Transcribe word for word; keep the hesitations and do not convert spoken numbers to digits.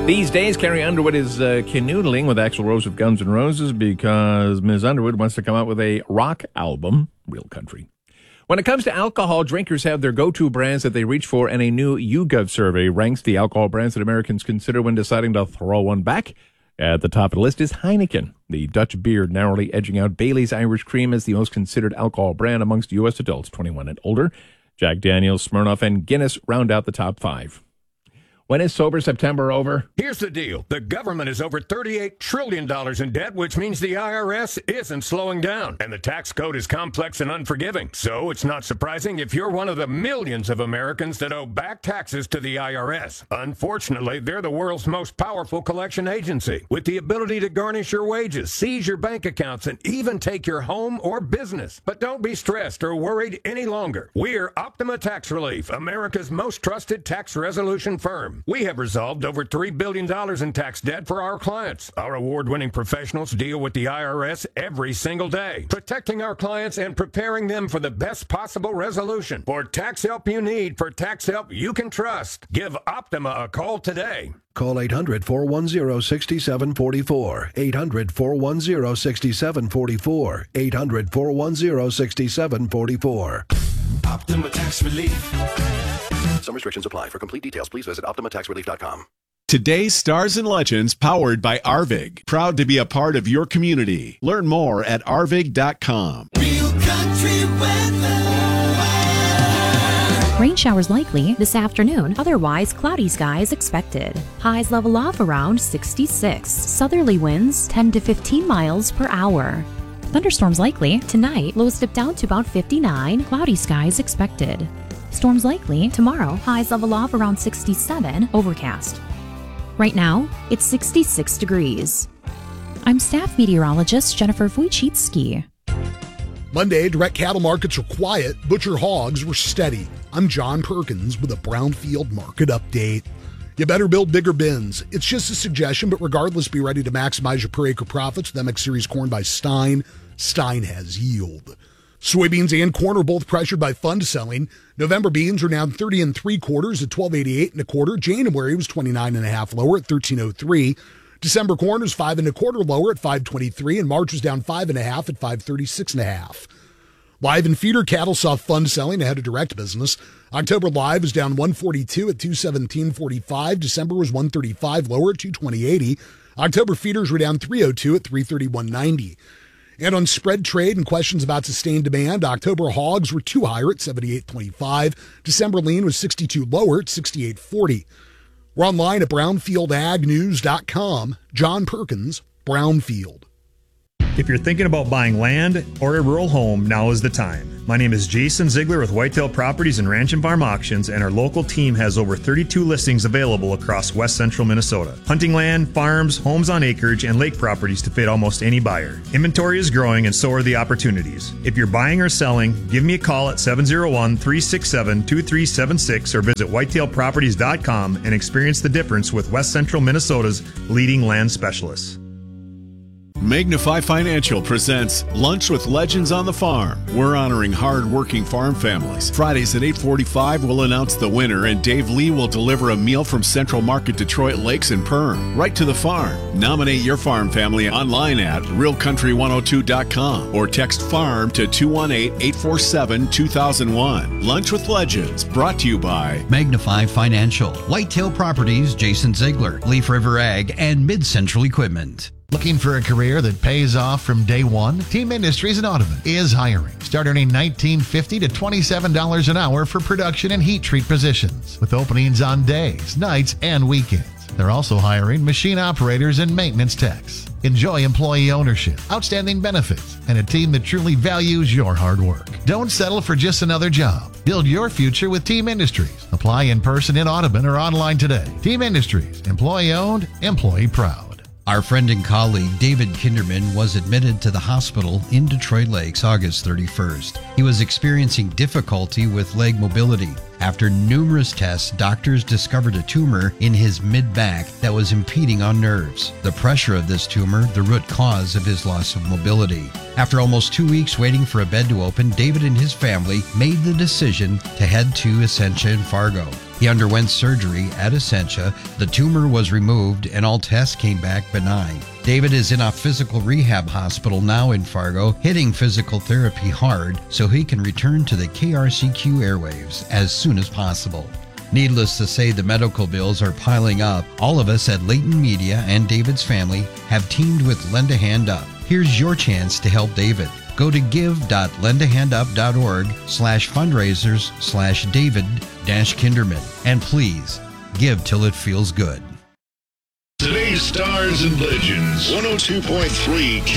These days, Carrie Underwood is uh, canoodling with Axl Rose of Guns N' Roses because Miz Underwood wants to come out with a rock album, real country. When it comes to alcohol, drinkers have their go-to brands that they reach for, and a new YouGov survey ranks the alcohol brands that Americans consider when deciding to throw one back. At the top of the list is Heineken, the Dutch beer narrowly edging out Bailey's Irish Cream as the most considered alcohol brand amongst U S adults twenty-one and older. Jack Daniels, Smirnoff, and Guinness round out the top five. When is Sober September over? Here's the deal. The government is over thirty-eight trillion dollars in debt, which means the I R S isn't slowing down. And the tax code is complex and unforgiving. So it's not surprising if you're one of the millions of Americans that owe back taxes to the I R S. Unfortunately, they're the world's most powerful collection agency, with the ability to garnish your wages, seize your bank accounts, and even take your home or business. But don't be stressed or worried any longer. We're Optima Tax Relief, America's most trusted tax resolution firm. We have resolved over three billion dollars in tax debt for our clients. Our award-winning professionals deal with the I R S every single day, protecting our clients and preparing them for the best possible resolution. For tax help you need, for tax help you can trust, give Optima a call today. Call eight hundred, four one zero, six seven four four. eight hundred, four one zero, six seven four four. eight hundred, four one zero, six seven four four. Optima Tax Relief. Some restrictions apply. For complete details, please visit optima tax relief dot com. Today's Stars and Legends, powered by Arvig. Proud to be a part of your community. Learn more at arvig dot com. Real country weather. Rain showers likely this afternoon, otherwise cloudy skies expected. Highs level off around sixty-six. Southerly winds ten to fifteen miles per hour. Thunderstorms likely tonight, lows dip down to about fifty-nine. Cloudy skies expected. Storms likely tomorrow, highs level off around sixty-seven, overcast. Right now, it's sixty-six degrees. I'm staff meteorologist Jennifer Wojcicki. Monday, direct cattle markets were quiet, butcher hogs were steady. I'm John Perkins with a Brownfield market update. You better build bigger bins. It's just a suggestion, but regardless, be ready to maximize your per acre profits with M X Series corn by Stein. Stein has yield. Soybeans and corn are both pressured by fund selling. November beans are down thirty and three quarters at twelve eighty-eight and a quarter. January was twenty-nine and a half lower at thirteen oh three. December corn was five and a quarter lower at five twenty-three, and March was down five and a half at five thirty-six and a half. Live and feeder cattle saw fund selling ahead of direct business. October live was down one forty-two at two seventeen forty-five. December was one thirty-five lower at two twenty eighty. October feeders were down three oh two at three thirty-one ninety. And on spread trade and questions about sustained demand, October hogs were two higher at seventy-eight twenty-five. December lean was sixty-two lower at sixty-eight forty. We're online at brownfield ag news dot com. John Perkins, Brownfield. If you're thinking about buying land or a rural home, now is the time. My name is Jason Ziegler with Whitetail Properties and Ranch and Farm Auctions, and our local team has over thirty-two listings available across west central Minnesota. Hunting land, farms, homes on acreage, and lake properties to fit almost any buyer. Inventory is growing and so are the opportunities. If you're buying or selling, give me a call at seven oh one, three six seven, two three seven six or visit whitetail properties dot com and experience the difference with West Central Minnesota's leading land specialists. Magnify Financial presents Lunch with Legends on the Farm. We're honoring hard-working farm families. Fridays at eight forty-five, we'll announce the winner, and Dave Lee will deliver a meal from Central Market Detroit Lakes and Perm, right to the farm. Nominate your farm family online at real country one oh two dot com or text FARM to two one eight, eight four seven, two thousand one. Lunch with Legends, brought to you by Magnify Financial, Whitetail Properties, Jason Ziegler, Leaf River Ag, and Mid-Central Equipment. Looking for a career that pays off from day one? Team Industries in Audubon is hiring. Start earning nineteen fifty to twenty-seven dollars an hour for production and heat treat positions, with openings on days, nights, and weekends. They're also hiring machine operators and maintenance techs. Enjoy employee ownership, outstanding benefits, and a team that truly values your hard work. Don't settle for just another job. Build your future with Team Industries. Apply in person in Audubon or online today. Team Industries, employee-owned, employee-proud. Our friend and colleague David Kinderman was admitted to the hospital in Detroit Lakes August thirty-first. He was experiencing difficulty with leg mobility. After numerous tests, doctors discovered a tumor in his mid-back that was impeding on nerves. The pressure of this tumor, the root cause of his loss of mobility. After almost two weeks waiting for a bed to open, David and his family made the decision to head to Essentia in Fargo. He underwent surgery at Essentia. The tumor was removed and all tests came back benign. David is in a physical rehab hospital now in Fargo, hitting physical therapy hard so he can return to the K R C Q airwaves as soon as possible. Needless to say, the medical bills are piling up. All of us at Leighton Media and David's family have teamed with Lend a Hand Up. Here's your chance to help David. Go to give.lendahandup.org slash fundraisers slash David dash Kinderman. And please, give till it feels good. Today's Stars and Legends, one oh two point three